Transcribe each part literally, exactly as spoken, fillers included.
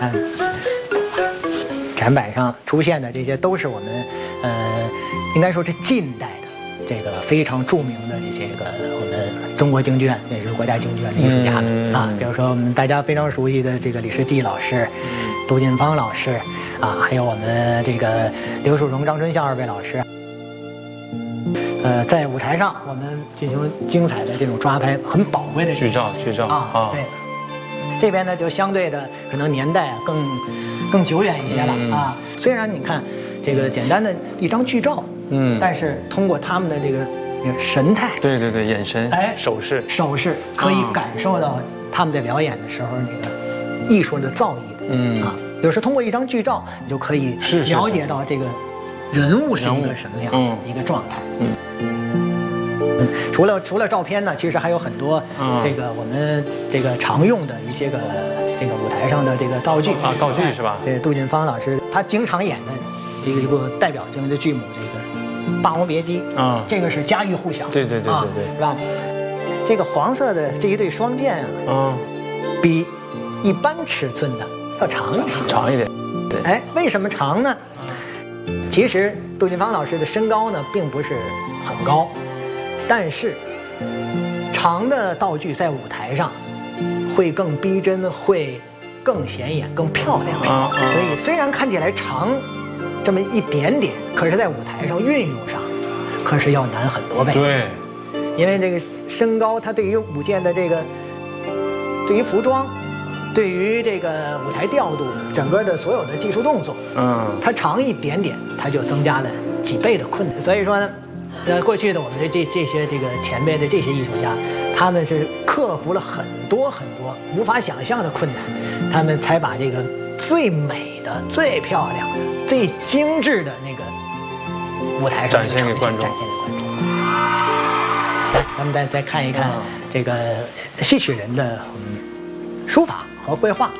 嗯，展板上出现的这些都是我们，呃，应该说是近代的这个非常著名的这些个我们中国京剧院，也是国家京剧院的艺术家、嗯、啊，比如说我们大家非常熟悉的这个李世济老师、嗯、杜近芳老师啊，还有我们这个刘树荣、张春孝二位老师。呃，在舞台上我们进行精彩的这种抓拍，很宝贵的剧照，剧照啊，啊对。这边呢就相对的可能年代啊更更久远一些了、嗯、啊。虽然你看这个简单的一张剧照，嗯，但是通过他们的这个神态， 对对对，眼神，哎，手势， 手势可以感受到他们在表演的时候那个艺术的造诣的，嗯啊。有时通过一张剧照，你就可以了解到这个人物是一个什么样的一个状态，嗯。除了除了照片呢，其实还有很多这个我们这个常用的一些个这个舞台上的这个道具啊，道具是吧？ 对，杜近芳老师他经常演的一个一部代表性的剧目，这个《霸王别姬》啊，这个是家喻户晓， 对对对对对， 是吧？这个黄色的这一对双剑啊，嗯，比一般尺寸的要长一些， 长一点。对， 哎，为什么长呢？其实杜近芳老师的身高呢，并不是很高。但是，长的道具在舞台上会更逼真，会更显眼、更漂亮。啊、所以虽然看起来长这么一点点，可是在舞台上运用上，可是要难很多倍。 对， 因为这个身高，它对于舞剑的这个，对于服装，对于这个舞台调度，整个的所有的技术动作，嗯，它长一点点，它就增加了几倍的困难。所以说呢。呃，过去的我们的这这些这个前辈的这些艺术家，他们是克服了很多很多无法想象的困难，他们才把这个最美的、最漂亮的、最精致的那个舞台上展现给观众。 展现给观众。来，咱们再再看一看这个戏曲人的嗯书法和绘画。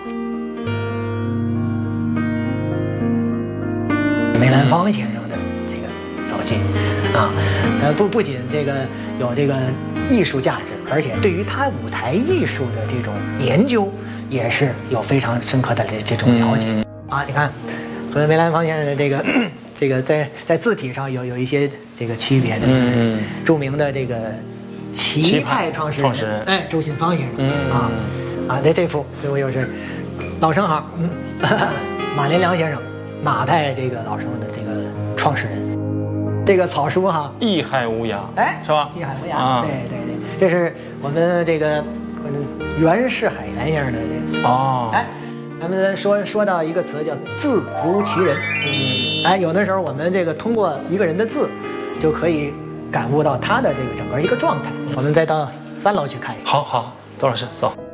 梅兰芳先生的这个手记。啊，呃不不仅这个有这个艺术价值，而且对于他舞台艺术的这种研究，也是有非常深刻的这这种了解、嗯、啊。你看，和梅兰芳先生的这个这个在在字体上有有一些这个区别的，嗯，著名的这个齐派创始人，始人哎，周信芳先生、嗯、啊啊，这这幅这幅又是老生行，嗯，马连良先生，马派这个老生的这个创始人。这个草书哈， 艺海无涯， 哎， 是吧？ 艺海无涯，啊、对对对，这是我们这个袁世海员先生的这个哦。哎，咱们说说到一个词叫字如其人，嗯，哎，有的时候我们这个通过一个人的字，就可以感悟到他的这个整个一个状态。我们再到三楼去看一看。 好好，周老师走。